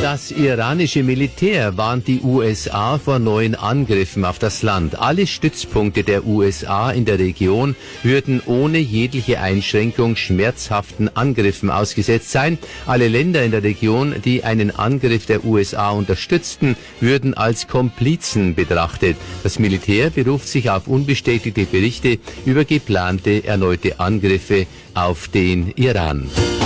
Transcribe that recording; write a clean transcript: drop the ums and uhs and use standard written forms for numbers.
Das iranische Militär warnt die USA vor neuen Angriffen auf das Land. Alle Stützpunkte der USA in der Region würden ohne jegliche Einschränkung schmerzhaften Angriffen ausgesetzt sein. Alle Länder in der Region, die einen Angriff der USA unterstützten, würden als Komplizen betrachtet. Das Militär beruft sich auf unbestätigte Berichte über geplante erneute Angriffe auf den Iran.